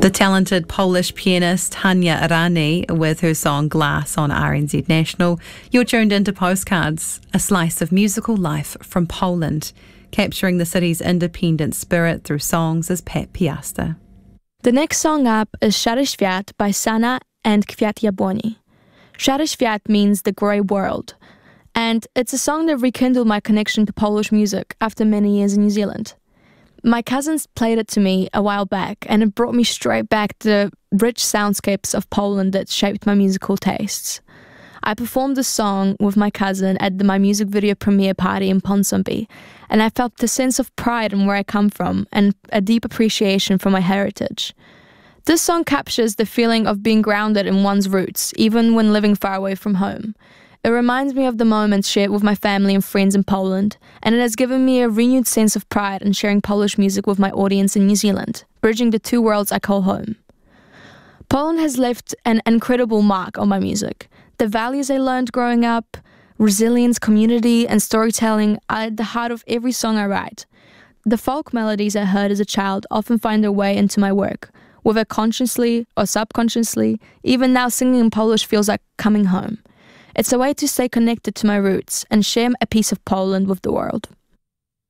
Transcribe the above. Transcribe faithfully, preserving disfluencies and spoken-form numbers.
The talented Polish pianist Hania Arani with her song Glass on R N Z National. You're tuned into Postcards, a slice of musical life from Poland, capturing the city's independent spirit through songs as Pat Piasta. The next song up is Szary Świat by Sana and Kwiat Jabłoni. Szary Świat means the grey world, and it's a song that rekindled my connection to Polish music after many years in New Zealand. My cousins played it to me a while back, and it brought me straight back to the rich soundscapes of Poland that shaped my musical tastes. I performed the song with my cousin at the, my music video premiere party in Ponsonby, and I felt a sense of pride in where I come from and a deep appreciation for my heritage. This song captures the feeling of being grounded in one's roots, even when living far away from home. It reminds me of the moments shared with my family and friends in Poland, and it has given me a renewed sense of pride in sharing Polish music with my audience in New Zealand, bridging the two worlds I call home. Poland has left an incredible mark on my music. The values I learned growing up, resilience, community, and storytelling are at the heart of every song I write. The folk melodies I heard as a child often find their way into my work, whether consciously or subconsciously. Even now, singing in Polish feels like coming home. It's a way to stay connected to my roots and share a piece of Poland with the world.